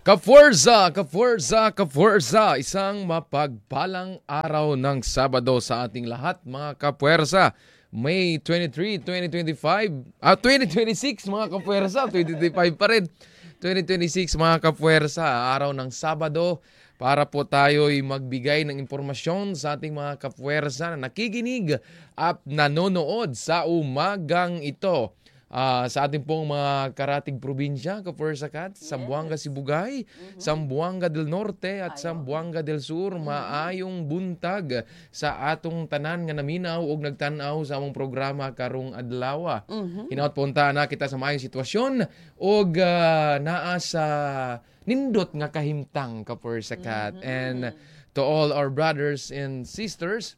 Kapuwersa, isang mapagpalang araw ng Sabado sa ating lahat, mga kapuwersa. May 23, 2025, 2026 mga kapuwersa, 2025 pa rin. 2026 mga kapuwersa, araw ng Sabado para po tayo'y magbigay ng impormasyon sa ating mga kapuwersa na nakikinig at nanonood sa umagang ito. Sa ating pong mga karatig probinsya, Kapuwersa Kat, Zamboanga Sibugay, Zamboanga del Norte at Zamboanga del Sur, maayong buntag sa atong tanan nga naminaw og nagtanaw sa among programa karong adlaw. Hinaut punta na kita sa maayong sitwasyon og naa sa nindot nga kahimtang, Kapuwersa Kat. And to all our brothers and sisters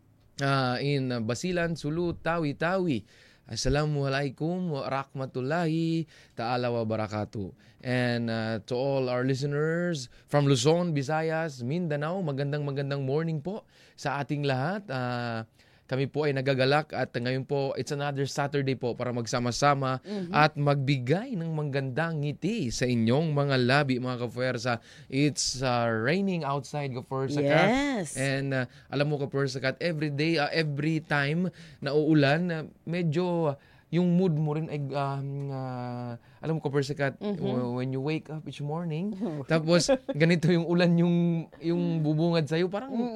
in Basilan, Sulu, Tawi-Tawi, Assalamualaikum wa rahmatullahi ta'ala wa barakatuh. And to all our listeners from Luzon, Visayas, Mindanao, magandang morning po sa ating lahat. Kami po ay nagagalak at ngayon po it's another Saturday po para magsama-sama at magbigay ng magandang ngiti sa inyong mga labi, mga kapuwersa. It's raining outside, Kapuwersa Kat. Yes. And alam mo, Kapuwersa Kat, every day, every time na uulan, medyo yung mood mo rin ay alam mo, Kapuwersa Kat, when you wake up each morning, tapos ganito yung ulan yung bubungad sa'yo,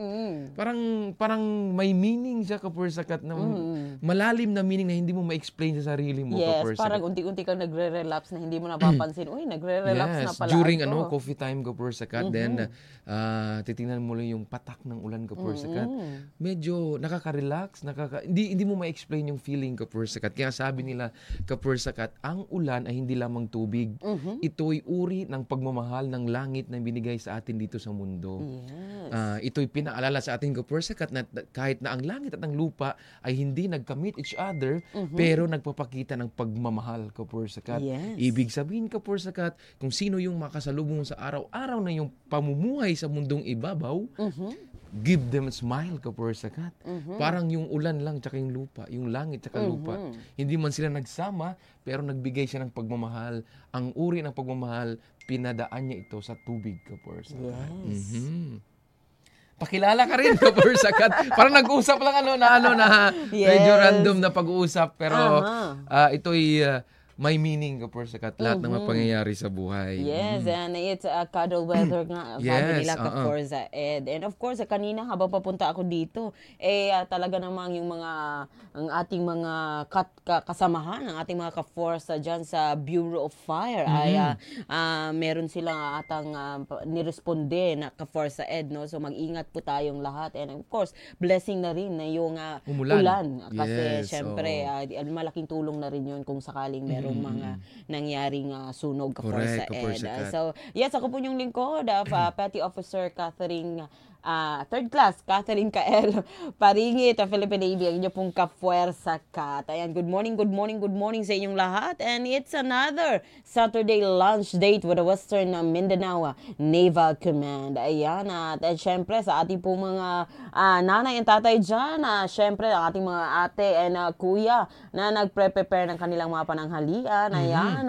parang may meaning siya, Kapuwersa Kat, na malalim na meaning na hindi mo ma-explain sa sarili mo, yes, Kapuwersa Kat. parang unti-unti kang nagre-relapse na hindi mo napapansin. Uy, nagre-relapse na pala during ito. Coffee time, Kapuwersa Kat, then titingnan mo lang yung patak ng ulan, Kapuwersa Kat. Medyo nakaka-relax, hindi mo ma-explain yung feeling, Kapuwersa Kat. Kaya sabi nila, Kapuwersa Kat, ang ulan ay hindi lamang tubig. Ito'y uri ng pagmamahal ng langit na binigay sa atin dito sa mundo. Yes. Ito'y pinaalala sa ating, Kapuwersa Kat, na kahit na ang langit at ang lupa ay hindi nagkamit each other, pero nagpapakita ng pagmamahal, Kapuwersa Kat. Yes. Ibig sabihin, Kapuwersa Kat, kung sino yung makasalubong sa araw-araw na yung pamumuhay sa mundong ibabaw, give them a smile, Kapuwersa Kat. Parang yung ulan lang tsaka yung lupa, yung langit tsaka lupa. Hindi man sila nagsama, pero nagbigay siya ng pagmamahal. Ang uri ng pagmamahal, pinadaan niya ito sa tubig, Kapuwersa Kat. Yes. Pakilala ka rin, Kapuwersa Kat. Parang nag-usap lang na medyo random na pag-uusap, pero ito'y may meaning, Kapuwersa Kat, lahat ng mga pangyayari sa buhay. Yes, and it's cuddle weather nga, sabi Yes, nila, Kapuwersa Ed. And of course, kanina habang papunta ako dito, talaga namang yung ang ating mga kasamahan, ang ating mga Kapuwersa dyan sa Bureau of Fire, ay meron silang atang niresponde na Kapuwersa Ed, no? So mag-ingat po tayong lahat. And of course, blessing na rin na yung ulan. Kasi syempre, malaking tulong na rin yun kung sakaling merong mga nangyaring sunog, Kapuwersa Ed. So, yes, ako po yung lingkod, Petty Officer Catherine, third class, Catherine Kael Paringit, Philippine Navy, ang inyo pong Kapuwersa Kat. Ayan, good morning sa inyong lahat. And it's another Saturday lunch date with the Western Mindanao Naval Command. Ayan, at syempre sa ating pong mga nanay and tatay dyan, syempre ang ating mga ate and kuya na nagpre-prepare ng kanilang mga pananghalian. Ayan,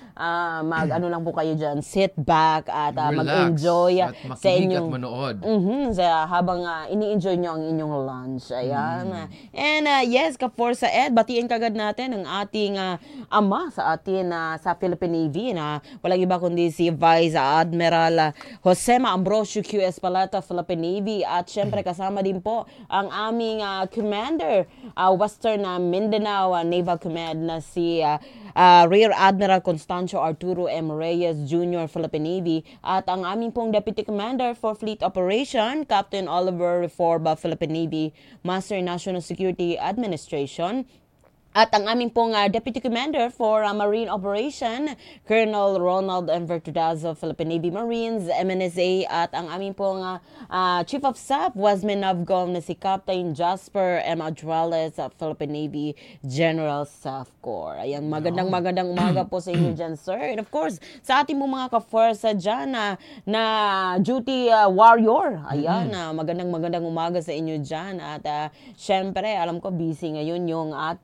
ano lang po kayo dyan, sit back at mag-enjoy at sa inyong at manood. Habang ini-enjoy nyo ang inyong lunch. Ayan. And yes, Kapuwersa Ed, batiin kagad natin ang ating ama sa atin sa Philippine Navy na walang iba kundi si Vice Admiral Josema Ambrosio Q. Espaleta, Philippine Navy. At syempre kasama din po ang aming Commander, Western Mindanao Naval Command na si Rear Admiral Constancio Arturo M. Reyes Jr., Philippine Navy, at ang aming pong Deputy Commander for Fleet Operation, Captain Oliver Reforba, Philippine Navy, Master National Security Administration, at ang aming pong Deputy Commander for Marine Operation, Colonel Ronald M. Vertudazo, Philippine Navy Marines, MNSA, at ang aming pong Chief of Staff, Wasmin Navgom, na si Captain Jasper M. Adrales, Philippine Navy General Staff Corps. Ayan, magandang umaga po sa inyo dyan, sir. And of course, sa ating mga Kapuwersa dyan na duty warrior. Ayan, magandang umaga sa inyo dyan. At syempre, alam ko busy ngayon yung ating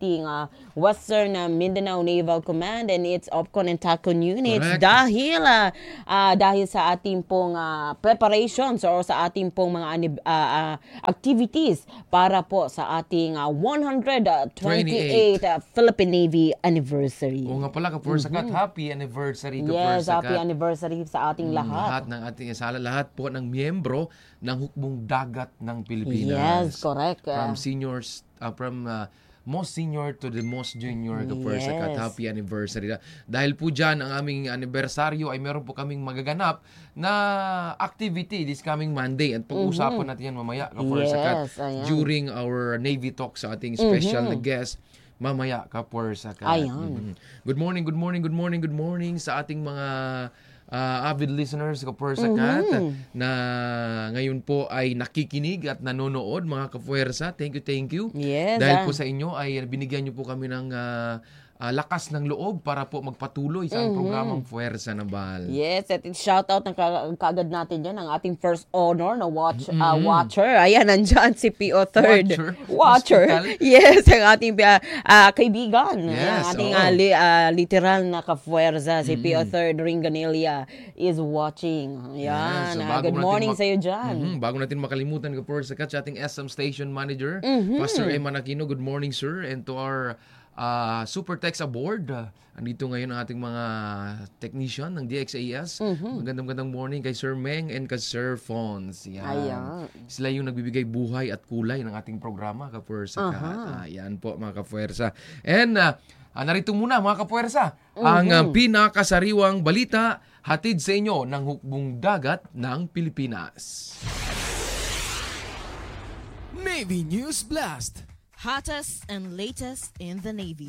Western Mindanao Naval Command and its OPCON and TACON units Correct. dahil sa ating pong preparations or sa ating pong mga activities para po sa ating 128th Philippine Navy anniversary. O nga pala, Kapwersakat, happy anniversary, Yes, Kapwersakat. happy anniversary sa ating lahat. Lahat po ng miyembro ng hukbong dagat ng Pilipinas. Yes, correct. From seniors, from most senior to the most junior, Kapwersakat, Yes. happy anniversary. Dahil po dyan, ang aming anibersaryo ay meron po kaming magaganap na activity this coming Monday. At pag-usapan natin yan mamaya, Kapwersakat, Yes, ayan. during our Navy Talk sa ating special na guest mamaya, Kapwersakat. Ayan. Good morning sa ating mga avid listeners, Kapwersakat, na ngayon po ay nakikinig at nanonood, mga Kapwersa. Thank you. Yes, Dahil po sa inyo ay binigyan niyo po kami ng lakas ng loob para po magpatuloy sa programang Puwersa na Bahal. Yes, at shoutout ng kaagad natin yan, ang ating first honor na watcher. Ayan, nandyan si P.O. Third. Watcher. Hospital. Yes, ang ating kaibigan. Yes, Ang ating literal na kapuwersa, si P.O. Third Ringanilla is watching. Ayan, Yes, so bago good natin morning sa iyo dyan. Bago natin makalimutan, Kapwersa, sa ating SM Station Manager, Pastor Emma Aquino, good morning, sir. And to our Super Text aboard. Andito ngayon ang ating mga technician ng DXAS. Magandang morning kay Sir Meng and kay Sir Fons. Yan. Ayan. Sila yung nagbibigay buhay at kulay ng ating programa, Kapwersa. Yan po, mga Kapwersa. And narito muna, mga Kapwersa, ang pinakasariwang balita hatid sa inyo ng hukbong dagat ng Pilipinas. Navy News Blast. Hottest and latest in the Navy.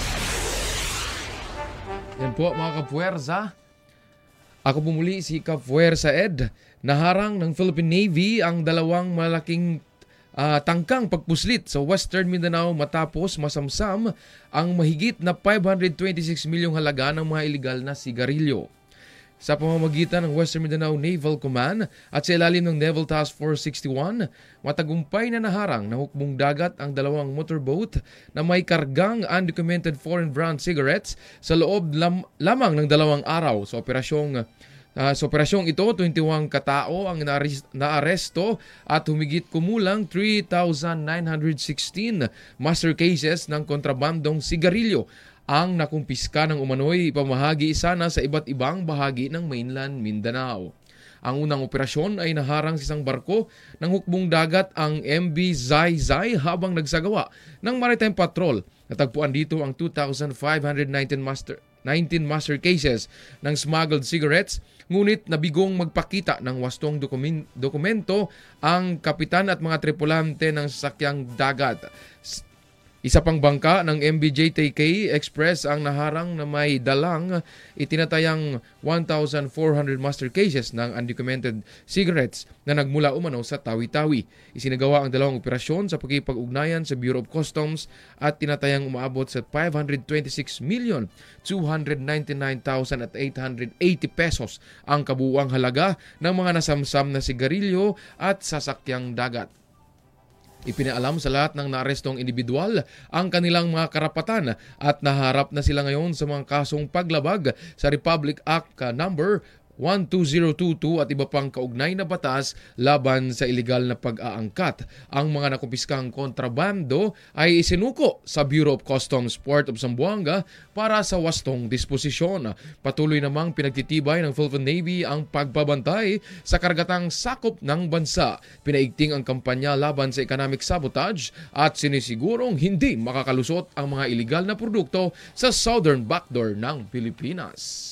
Yan po, mga Kapwersa. Ako po muli si Kapwersa Ed. Naharang ng Philippine Navy ang dalawang malaking tangkang pagpuslit sa Western Mindanao matapos masamsam ang mahigit na 526 milyong halaga ng mga iligal na sigarilyo. Sa pamamagitan ng Western Mindanao Naval Command at sa ilalim ng Naval Task Force 61, matagumpay na naharang ng hukbong dagat ang dalawang motorboat na may kargang undocumented foreign brand cigarettes sa loob lamang ng 2 araw. Sa operasyong ito, 21 katao ang naaresto at humigit kumulang 3,916 master cases ng kontrabandong sigarilyo ang nakumpiska ng umano'y ipamahagi sana sa iba't ibang bahagi ng mainland Mindanao. Ang unang operasyon ay naharang sa isang barko ng hukbong dagat ang MV Zai habang nagsagawa ng maritime patrol. Natagpuan dito ang 2,519 master cases ng smuggled cigarettes, ngunit nabigong magpakita ng wastong dokumento ang kapitan at mga tripulante ng sasakyang dagat. Isa pang bangka ng MV JTK Express ang naharang na may dalang itinatayang 1,400 master cases ng undocumented cigarettes na nagmula umano sa Tawi-Tawi. Isinagawa ang dalawang operasyon sa pagkipag-ugnayan sa Bureau of Customs at tinatayang umaabot sa 526,299,880 pesos ang kabuuang halaga ng mga nasamsam na sigarilyo at sasakyang dagat. Ipinaalam sa lahat ng naarestong individual ang kanilang mga karapatan at naharap na sila ngayon sa mga kasong paglabag sa Republic Act number 12022 at iba pang kaugnay na batas laban sa iligal na pag-aangkat. Ang mga nakumpiskang kontrabando ay isinuko sa Bureau of Customs Port of Zamboanga para sa wastong disposisyon. Patuloy namang pinagtitibay ng Philippine Navy ang pagbabantay sa kargatang sakop ng bansa. Pinaigting ang kampanya laban sa economic sabotage at sinisigurong hindi makakalusot ang mga iligal na produkto sa southern backdoor ng Pilipinas.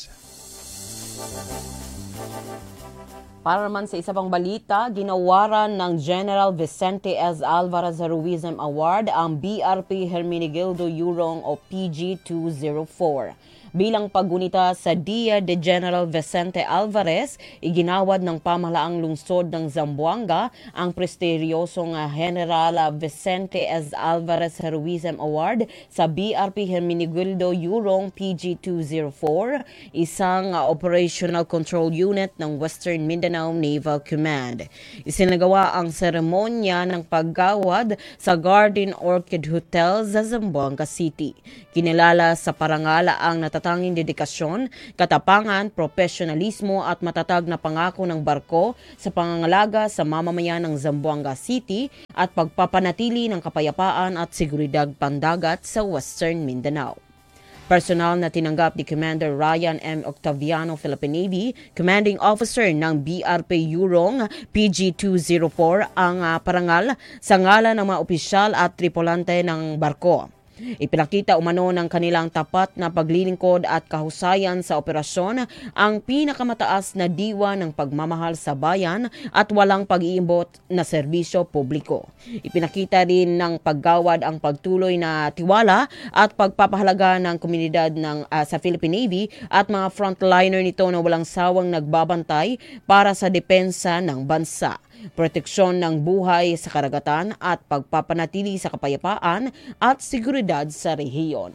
Para naman sa isa pang balita, ginawaran ng General Vicente S. Alvarez Heroism Award ang BRP Hermenegildo Yurong o PG-204. Bilang paggunita sa Dia de General Vicente Alvarez, iginawad ng pamahalaang lungsod ng Zamboanga ang prestigyosong General Vicente S. Alvarez Heroism Award sa BRP Hermenegildo Yurong PG-204, isang operational control unit ng Western Mindanao Naval Command. Isinagawa ang seremonya ng paggawad sa Garden Orchid Hotel sa Zamboanga City. Kinilala sa parangal ang natatanging dedikasyon, katapangan, profesionalismo at matatag na pangako ng barko sa pangangalaga sa mamamayan ng Zamboanga City at pagpapanatili ng kapayapaan at seguridad pandagat sa Western Mindanao. Personal na tinanggap ni Commander Ryan M. Octaviano, Philippine Navy, Commanding Officer ng BRP Yurong PG-204 ang parangal sa ngalan ng mga opisyal at tripulante ng barko. Ipinakita umano ng kanilang tapat na paglilingkod at kahusayan sa operasyon ang pinakamataas na diwa ng pagmamahal sa bayan at walang pag-iimbot na serbisyo publiko. Ipinakita rin ng paggawad ang pagtuloy na tiwala at pagpapahalaga ng komunidad sa Philippine Navy at mga frontliner nito na walang sawang nagbabantay para sa depensa ng bansa, proteksyon ng buhay sa karagatan at pagpapanatili sa kapayapaan at seguridad sa rehiyon.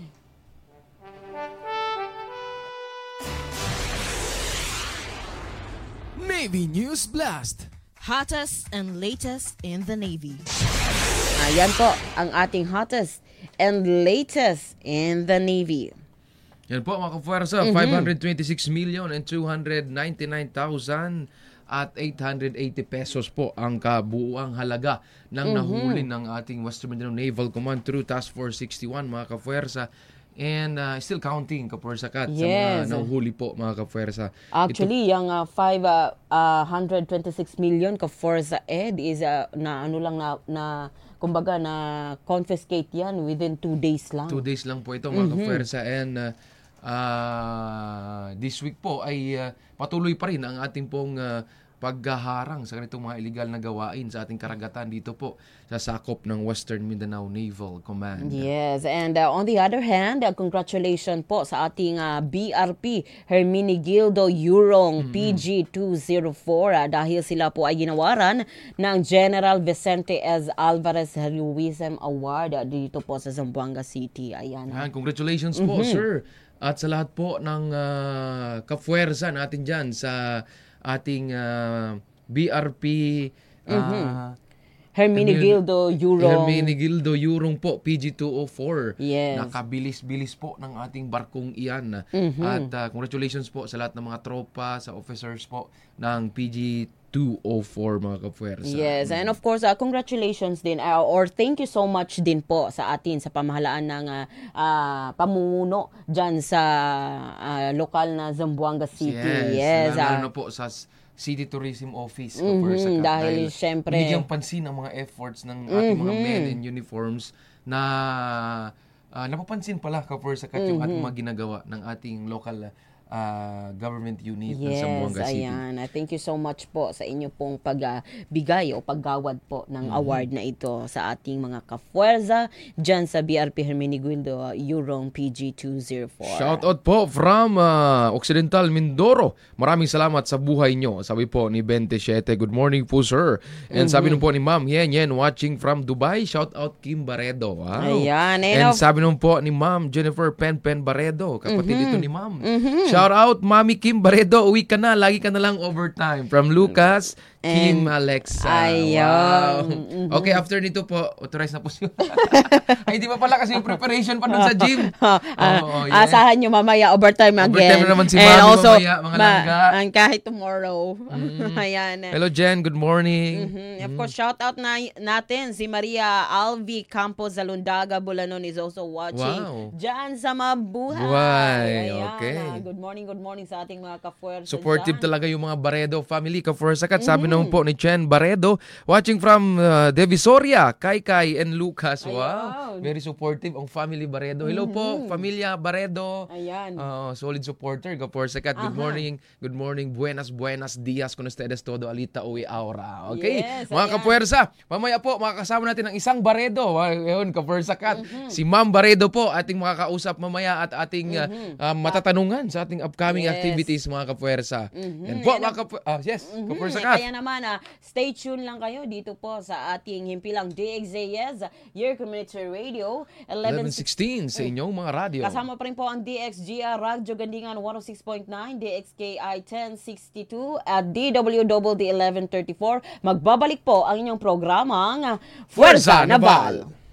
Navy News Blast. Hottest and latest in the Navy. Ayan po ang ating hottest and latest in the Navy. Yan po mga kapuwersa, 526,299,000 at 880 pesos po ang kabuuang halaga ng nahuli ng ating Western Mindanao Naval Command through Task Force 61 mga kapuwersa. And still counting, Kapuwersa Kat, sa mga nahuli po mga kapuwersa. Actually, yung 526 million Kapuwersa Ed is kumbaga na confiscate yan within 2 days lang. 2 days lang po ito mga kapuwersa. And this week po ay patuloy pa rin ang ating pong paghaharang sa ganitong mga illegal na gawain sa ating karagatan dito po sa sakop ng Western Mindanao Naval Command. Yes, and on the other hand, congratulations po sa ating BRP Hermenegildo Yurong PG-204 dahil sila po ay ginawaran ng General Vicente S. Alvarez Heroism Award dito po sa Zamboanga City. Ayan. Congratulations po, sir. At sa lahat po ng kapuwersa natin dyan sa ating BRP Hermenegildo Yurong. Hermenegildo Yurong po, PG-204. Yes. Nakabilis-bilis po ng ating barkong iyan. At congratulations po sa lahat ng mga tropa, sa officers po ng PG-204 mga kapuwersa. Yes, and of course, congratulations din or thank you so much din po sa atin sa pamahalaan ng pamumuno dyan sa lokal na Zamboanga City. Yes, lalo na po sa City Tourism Office. Dahil syempre binigyang pansin ang mga efforts ng ating mga men in uniforms na napapansin pala Kapuwersa Kat yung ating mga ginagawa ng ating local government unit ng Zamboanga City. Ayan. Thank you so much po sa inyo pong pagbigay o paggawad po ng award na ito sa ating mga kapuwersa dyan sa BRP Hermenegildo Yurong PG-204. Shoutout po from Occidental Mindoro. Maraming salamat sa buhay nyo. Sabi po ni 27, good morning po sir. And sabi nun po ni Ma'am Yen watching from Dubai. Shoutout Kim Baredo. Wow. Ayan. And sabi nun po ni Ma'am Jennifer Pen Baredo. Kapatid ito ni Ma'am. Shout out, Mami Kim Baredo. Uwi ka na. Lagi ka na lang overtime. From Lucas, Kim Alexa. Ayun. Wow. Okay, after nito po, authorize na po siya. Ay, hindi pa pala kasi yung preparation pa dun sa gym. Asahan nyo mamaya overtime again. Overtime na naman si And Mami also, mamaya, mga langga. Kahit tomorrow. Ayan. Hello, Jen. Good morning. Of course, shout out natin si Maria Alvi Campos Zalundaga Bulanon is also watching. Wow. Diyan sa Mabuhay. Buhay. Ayan. Okay. Good good morning sa ating mga ka-fuerza Supportive dyan. talaga yung mga Baredo family, ka-Forsakat. Sabi naman po ni Chen Baredo, watching from Divisoria, Kai and Lucas. Wow, Ayun. very supportive ang family Baredo. Hello po, familia Baredo. Ayan. Solid supporter, ka-Forsakat. Good morning, buenas dias, kung ustedes todo, alita uwi aura. Okay, Yes, mga ayan. ka-Puwersa, mamaya po, makakasama natin ang isang Baredo. Ayun, ka-Forsakat. Si Ma'am Baredo po, ating makakausap mamaya at ating matatanungan sa ating upcoming Yes. activities, mga ka-Puwersa. Yan po, mga yes, ka-Forsakat. Kaya naman, stay tuned lang kayo dito po sa ating himpilang DXJS, Your Community Radio, 11:16 sa inyong mga radyo. Kasama pa rin po ang DXGR Radyo Gandingan 106.9, DXKI 1062 at DWDD 1134. Magbabalik po ang inyong programang Fuerza Fuerza Naval. Naval.